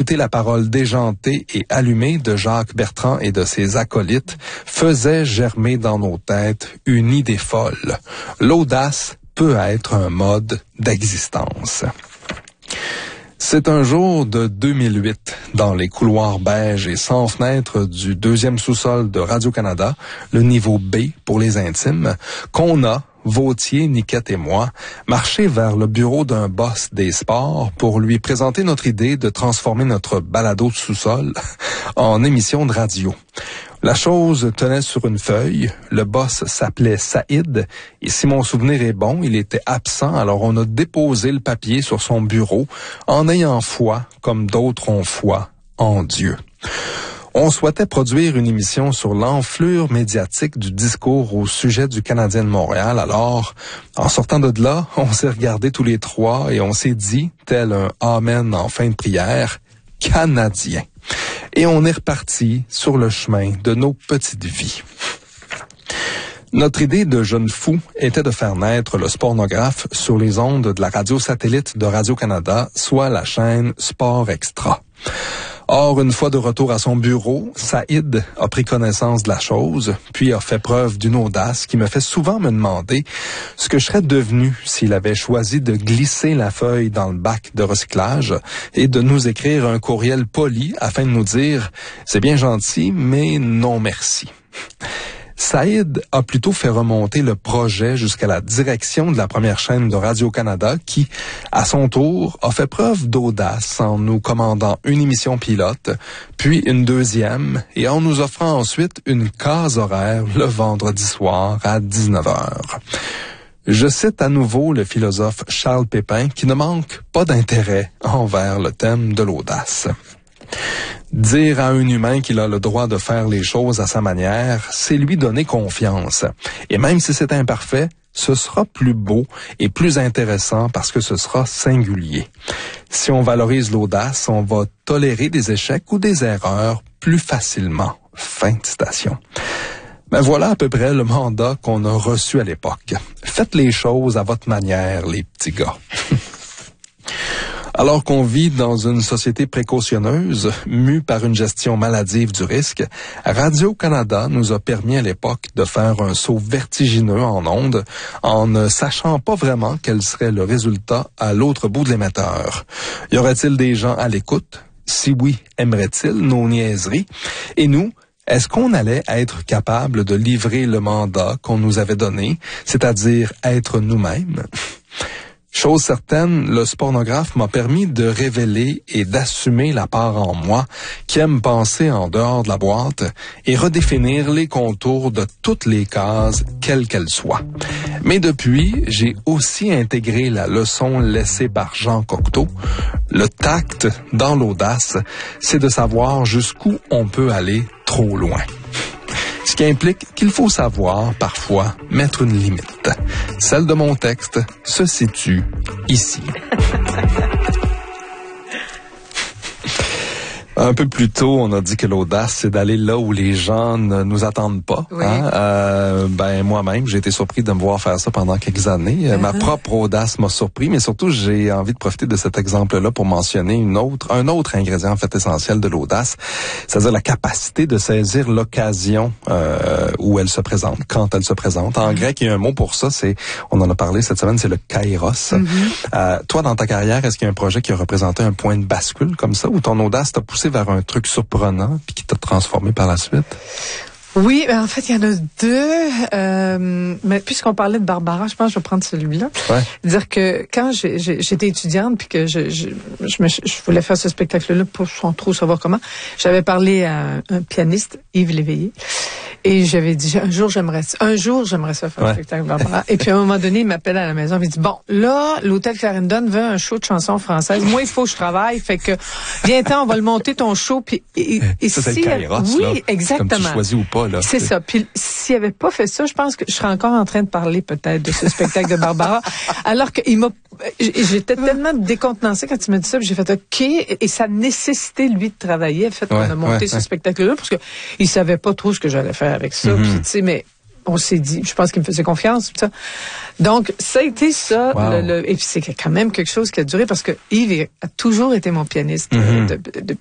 Écouter la parole déjantée et allumée de Jacques Bertrand et de ses acolytes faisait germer dans nos têtes une idée folle. L'audace peut être un mode d'existence. C'est un jour de 2008, dans les couloirs beiges et sans fenêtres du deuxième sous-sol de Radio-Canada, le niveau B pour les intimes, qu'on a, Vautier, Niquette et moi, marché vers le bureau d'un boss des sports pour lui présenter notre idée de transformer notre balado de sous-sol en émission de radio. La chose tenait sur une feuille, le boss s'appelait Saïd, et si mon souvenir est bon, il était absent, alors on a déposé le papier sur son bureau en ayant foi, comme d'autres ont foi, en Dieu. On souhaitait produire une émission sur l'enflure médiatique du discours au sujet du Canadien de Montréal. Alors, en sortant de là, on s'est regardés tous les trois et on s'est dit, tel un amen en fin de prière, Canadien. Et on est reparti sur le chemin de nos petites vies. Notre idée de jeunes fous était de faire naître le Sportnographe sur les ondes de la radio satellite de Radio-Canada, soit la chaîne Sport Extra. Or, une fois de retour à son bureau, Saïd a pris connaissance de la chose, puis a fait preuve d'une audace qui me fait souvent me demander ce que je serais devenu s'il avait choisi de glisser la feuille dans le bac de recyclage et de nous écrire un courriel poli afin de nous dire « C'est bien gentil, mais non merci ». Saïd a plutôt fait remonter le projet jusqu'à la direction de la première chaîne de Radio-Canada qui, à son tour, a fait preuve d'audace en nous commandant une émission pilote, puis une deuxième, et en nous offrant ensuite une case horaire le vendredi soir à 19h. Je cite à nouveau le philosophe Charles Pépin qui ne manque pas d'intérêt envers le thème de l'audace. Dire à un humain qu'il a le droit de faire les choses à sa manière, c'est lui donner confiance. Et même si c'est imparfait, ce sera plus beau et plus intéressant parce que ce sera singulier. Si on valorise l'audace, on va tolérer des échecs ou des erreurs plus facilement. Fin de citation. Ben voilà à peu près le mandat qu'on a reçu à l'époque. Faites les choses à votre manière, les petits gars. Alors qu'on vit dans une société précautionneuse, mue par une gestion maladive du risque, Radio-Canada nous a permis à l'époque de faire un saut vertigineux en ondes en ne sachant pas vraiment quel serait le résultat à l'autre bout de l'émetteur. Y aurait-il des gens à l'écoute? Si oui, aimeraient-ils nos niaiseries? Et nous, est-ce qu'on allait être capable de livrer le mandat qu'on nous avait donné, c'est-à-dire être nous-mêmes? Chose certaine, le Sportnographe m'a permis de révéler et d'assumer la part en moi qui aime penser en dehors de la boîte et redéfinir les contours de toutes les cases, quelles qu'elles soient. Mais depuis, j'ai aussi intégré la leçon laissée par Jean Cocteau. Le tact dans l'audace, c'est de savoir jusqu'où on peut aller trop loin. Ce qui implique qu'il faut savoir, parfois, mettre une limite. Celle de mon texte se situe ici. Un peu plus tôt, on a dit que l'audace, c'est d'aller là où les gens ne nous attendent pas. Oui. Moi-même, j'ai été surpris de me voir faire ça pendant quelques années. Ma propre audace m'a surpris, mais surtout, j'ai envie de profiter de cet exemple-là pour mentionner un autre ingrédient en fait essentiel de l'audace, c'est-à-dire la capacité de saisir l'occasion où elle se présente, quand elle se présente. En grec, il y a un mot pour ça, on en a parlé cette semaine, c'est le kairos. Toi, dans ta carrière, est-ce qu'il y a un projet qui a représenté un point de bascule comme ça, où ton audace t'a poussé vers un truc surprenant puis qui t'a transformé par la suite? Oui, en fait, il y en a deux. Mais puisqu'on parlait de Barbara, je pense que je vais prendre celui-là. Ouais. Dire que quand j'étais étudiante puis que je voulais faire ce spectacle-là pour sans trop savoir comment, j'avais parlé à un pianiste, Yves Léveillé, et j'avais dit un jour j'aimerais ça faire un spectacle de Barbara. Et puis à un moment donné, il m'appelle à la maison, il me dit bon, là, l'hôtel Clarendon veut un show de chansons françaises. Moi, il faut que je travaille, fait que viens-t'en, on va le monter ton show. Puis et ça, c'est le Kairos, oui, là. exactement. Comme tu choisis ou pas. Là. C'est ça. Puis s'il avait pas fait ça, je pense que je serais encore en train de parler peut-être de ce spectacle de Barbara. Alors que j'étais tellement décontenancée quand il m'a dit ça, puis j'ai fait OK, et ça nécessitait lui de travailler. En fait, on a monté ce spectacle-là parce que il savait pas trop ce que j'allais faire avec ça. Puis tu sais, mais on s'est dit, je pense qu'il me faisait confiance. Ça. Donc, ça a été ça. Wow. Et puis c'est quand même quelque chose qui a duré parce que Yves a toujours été mon pianiste